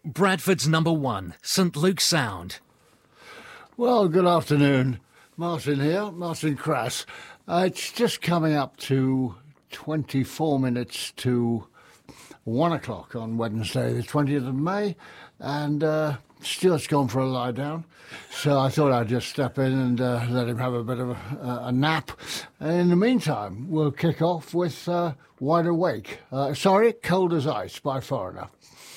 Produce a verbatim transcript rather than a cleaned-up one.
Bradford's number one, St Luke's Sound. Well, good afternoon. Martin here, Martin Crass. Uh, it's just coming up to twenty-four minutes to one o'clock on Wednesday, the twentieth of May, and uh, Stuart's gone for a lie down. So I thought I'd just step in and uh, let him have a bit of a, a nap. And in the meantime, we'll kick off with uh, Wide Awake. Uh, sorry, Cold as Ice by Foreigner.